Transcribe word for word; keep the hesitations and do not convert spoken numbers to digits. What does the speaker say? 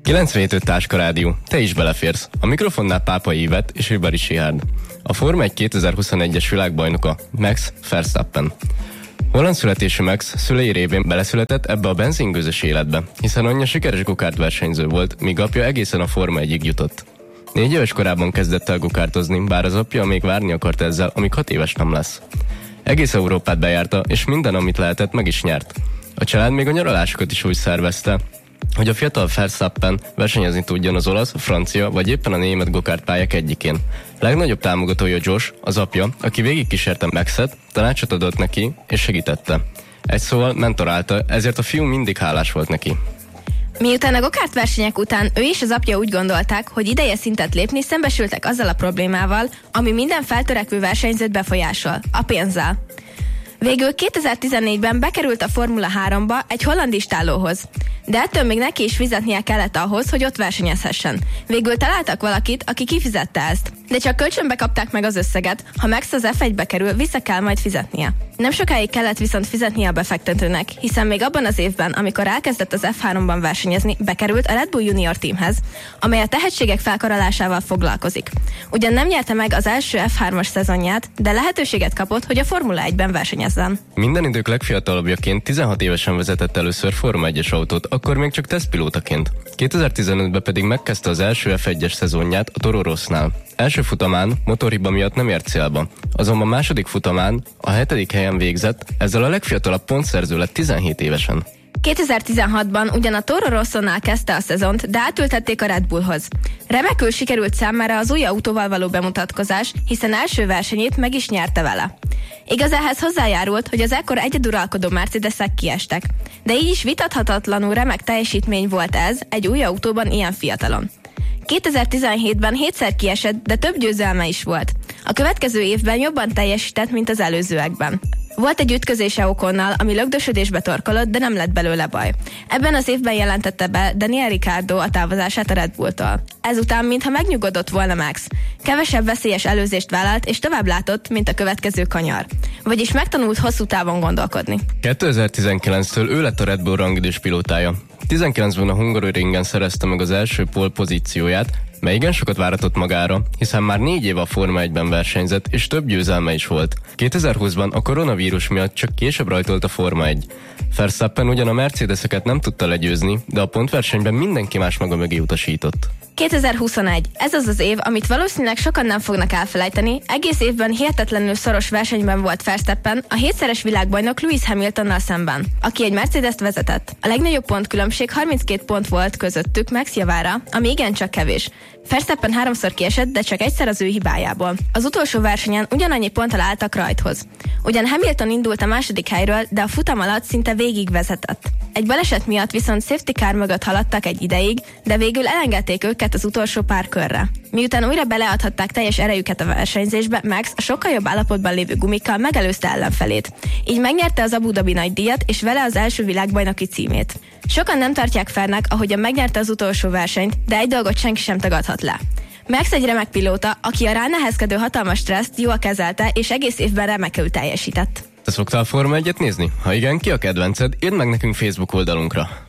kilencvenhét öt Táska Rádió, te is beleférsz. A mikrofonnál Pápai Ivett és Ribari Sihárd. A Forma egy kétezer-huszonegyes világbajnoka Max Verstappen. Holland születésű Max szülei révén beleszületett ebbe a benzingőzös életbe, hiszen anyja sikeres gokárt versenyző volt, míg apja egészen a Forma egyig jutott. Négy éves korában kezdett el gokártozni, bár az apja még várni akart ezzel, amíg hat éves nem lesz. Egész Európát bejárta, és minden, amit lehetett, meg is nyert. A család még a nyaralásokat is úgy szervezte, hogy a fiatal Verstappen versenyezni tudjon az olasz, francia vagy éppen a német gokártpályák egyikén. Legnagyobb támogatója Josh, az apja, aki végigkísérte Maxet, tanácsot adott neki és segítette. Egy szóval mentorálta, ezért a fiú mindig hálás volt neki. Miután a gokárt versenyek után ő és az apja úgy gondolták, hogy ideje szintet lépni, szembesültek azzal a problémával, ami minden feltörekvő versenyzőt befolyásol, a pénzzel. Végül kétezer-tizennégyben bekerült a Formula háromba egy holland istállóhoz. De ettől még neki is fizetnie kellett ahhoz, hogy ott versenyezhessen. Végül találtak valakit, aki kifizette ezt. De csak kölcsönbe kapták meg az összeget, ha Max az ef egybe kerül, vissza kell majd fizetnie. Nem sokáig kellett viszont fizetnie a befektetőnek, hiszen még abban az évben, amikor elkezdett az ef háromban versenyezni, bekerült a Red Bull Junior Teamhez, amely a tehetségek felkarolásával foglalkozik. Ugyan nem nyerte meg az első ef hármas szezonját, de lehetőséget kapott, hogy a Formula egyben versenyezzen. Minden idők legfiatalabbjaként tizenhat évesen vezetett először Forma egyes autót, akkor még csak tesztpilótaként. kétezer-tizenötben pedig megkezdte az első ef egyes szezonját a Toro Rossnál. Első futamán motorhiba miatt nem ért célba, azonban második futamán a hetedik helyen végzett, ezzel a legfiatalabb pontszerző lett tizenhét évesen. kétezer-tizenhatban ugyan a Toro Rossonál kezdte a szezont, de átültették a Red Bullhoz. Remekül sikerült számára az új autóval való bemutatkozás, hiszen első versenyét meg is nyerte vele. Igaz, ehhez hozzájárult, hogy az ekkor egyeduralkodó Mercedesek kiestek, de így is vitathatatlanul remek teljesítmény volt ez egy új autóban ilyen fiatalon. kétezer-tizenhétben hétszer kiesett, de több győzelme is volt. A következő évben jobban teljesített, mint az előzőekben. Volt egy ütközése Oconnal, ami lögdösödésbe torkolott, de nem lett belőle baj. Ebben az évben jelentette be Daniel Ricciardo a távozását a Red Bulltól. Ezután, mintha megnyugodott volna Max. Kevesebb veszélyes előzést vállalt, és tovább látott, mint a következő kanyar. Vagyis megtanult hosszú távon gondolkodni. kétezer-tizenkilenctől ő lett a Red Bull rangidős pilótája. tizenkilencben a Hungaroringen szerezte meg az első pole pozícióját, mely igen sokat váratott magára, hiszen már négy éve a Forma egyben versenyzett, és több győzelme is volt. kétezer-húszban a koronavírus miatt csak később rajtolt a Forma egy. Verstappen ugyan a Mercedeseket nem tudta legyőzni, de a pontversenyben mindenki más maga mögé utasított. kétezer-huszonegy. Ez az az év, amit valószínűleg sokan nem fognak elfelejteni. Egész évben hihetetlenül szoros versenyben volt Verstappen a hétszeres világbajnok Lewis Hamiltonnal szemben, aki egy Mercedes-t vezetett. A legnagyobb pontkülönbség harminckét pont volt közöttük Max javára, ami igencsak kevés. Verstappen háromszor kiesett, de csak egyszer az ő hibájából. Az utolsó versenyen ugyanannyi ponttal álltak rajthoz. Ugyan Hamilton indult a második helyről, de a futam alatt szinte végig vezetett. Egy baleset miatt viszont safety car mögött haladtak egy ideig, de végül elengedték őket az utolsó pár körre. Miután újra beleadhatták teljes erejüket a versenyzésbe, Max a sokkal jobb állapotban lévő gumikkal megelőzte ellenfelét. Így megnyerte az Abu Dhabi nagydíjat, és vele az első világbajnoki címét. Sokan nem tartják felnek, ahogyan megnyerte az utolsó versenyt, de egy dolgot senki sem tagadhat le. Max egy remek pilóta, aki a ránehezkedő hatalmas stresszt jól kezelte, és egész évben remekül teljesített. Te szoktál Forma egyet nézni? Ha igen, ki a kedvenced? Írd meg nekünk Facebook oldalunkra.